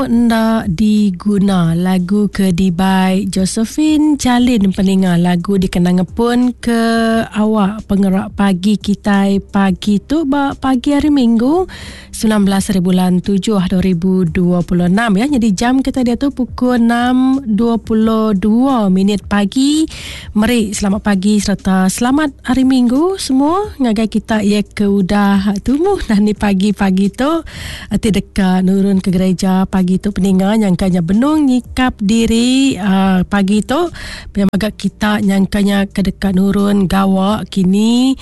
Ndak diguna lagu ke Dibai Josephine Jalin pendengar lagu dikenang pun ke awak pengerak pagi kita pagi tu pagi hari Minggu 19 bulan 7 2026 ya. Jadi jam kita dia tu pukul 6.22 minit pagi. Mari selamat pagi serta selamat hari Minggu semua. Ngagai kita ia ke udah tumuh dah ni pagi-pagi tu tidak nurun ke gereja pagi tu pendengar nyangkanya benung nyikap diri pagi tu memang agak kita nyangkanya kedekat nurun gawak kini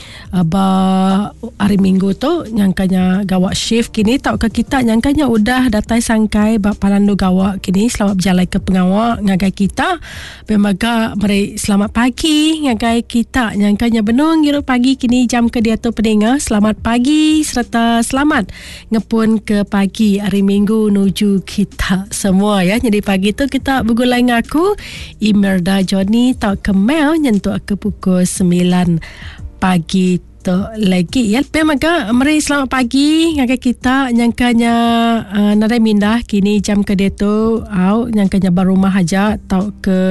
hari Minggu tu nyangkanya gawak shift kini tak ke kita nyangkanya udah datai sangkai bak palandu gawak kini selamat berjalan ke pengawak ngagai kita memang agak mari selamat pagi ngagai kita nyangkanya benung ngiru pagi kini jam ke dia tu pendengar selamat pagi serta selamat ngepun ke pagi hari Minggu nuju kita semua ya. Jadi pagi tu kita bergulai ngaku Imelda Johnny tak ke Mel nyentuh ke pukul 9 pagi tu lagi ya. Maka mari selamat pagi ngakai kita nyangkanya nadai mindah kini jam ke dia tu nyangkanya baru rumah aja tau ke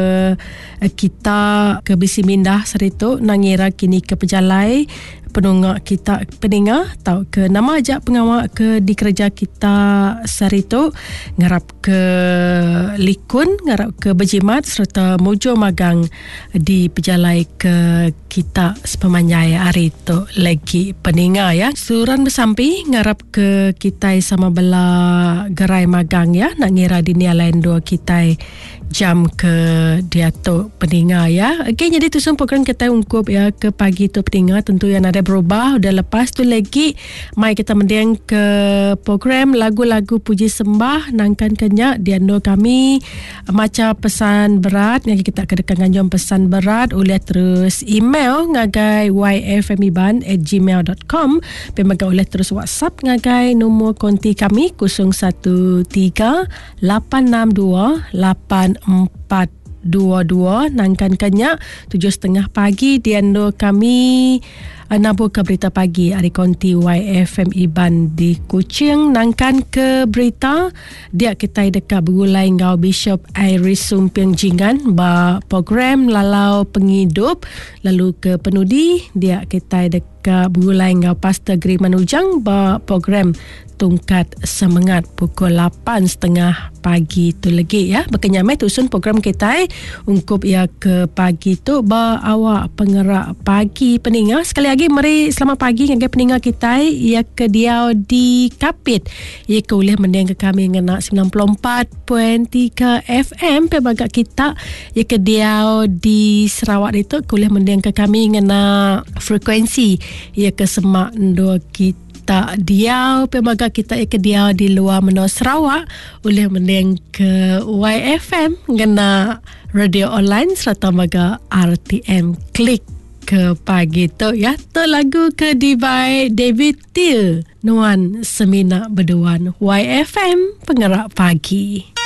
kita ke bisi mindah seritu nangira kini ke pejalai penungak kita pendengar tau ke nama aja pengawak ke di kerja kita seritu ngarap ke Likun ngarap ke Berjimat serta Mojo Magang di pejalai ke kita sepemanjai hari tu lagi pendengar ya. Suran bersampi ngarap ke kita sama bela gerai magang ya nak ngira di nia lain dua kita jam ke dia tu pendengar ya. Okay, jadi tu semua program kita ungkup ya ke pagi tu pendengar tentu yang ada berubah udah lepas tu lagi mai kita mendiang ke program lagu-lagu puji sembah nangkan kenyak diando kami macam pesan berat yang kita kedekan jom pesan berat boleh terus email ngagai yfmiban@gmail.com pemaga boleh terus WhatsApp ngagai nombor konti kami 0138628422 nangkan kenyak 7.30 pagi diando kami nabur ke berita pagi hari konti YFM Iban di Kuching nangkan ke berita dia kita dekat bergulai ngau Bishop Iris Sumpiang Jingan ba program lalau penghidup lalu ke penudi dia kita dekat bergulai ngau Pastor Griman Ujang ba program tungkat semangat pukul 8.30 pagi tu lagi ya. Berkenyamai tusun program kita ungkup ya ke pagi tu ba awak pengerak pagi pendengar. Sekali lagi mari selamat pagi ngagai pendengar kita ya ke dia di Kapit. Ya ke boleh mendengar ke kami ngena 94.3 FM pebaga kita ya ke dia di Sarawak itu boleh mendengar ke kami ngena frekuensi ya ke semak ndo kita tak dia pemaga kita ke dia di luar menua Sarawak boleh mendengar ke YFM ngena radio online serta maga RTM klik ke pagi tu ya. Tu lagu ke Dibai David Till Nuan Semina Beduan YFM pengerak pagi.